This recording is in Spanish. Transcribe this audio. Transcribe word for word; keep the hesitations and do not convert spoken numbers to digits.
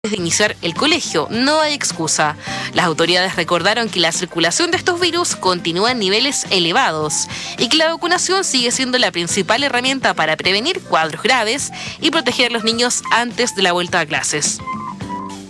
de iniciar el colegio. No hay excusa. Las autoridades recordaron que la circulación de estos virus continúa en niveles elevados y que la vacunación sigue siendo la principal herramienta para prevenir cuadros graves y proteger a los niños antes de la vuelta a clases.